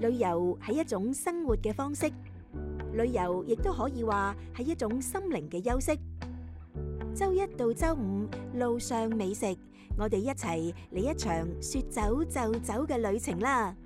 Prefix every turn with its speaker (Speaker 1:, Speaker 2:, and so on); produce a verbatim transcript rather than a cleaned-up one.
Speaker 1: 旅遊係一種生活嘅方式，旅遊亦都可以話係一種心靈嘅休息。周一到周五，路上美食，我哋一齊嚟一場說走就走嘅旅程啦！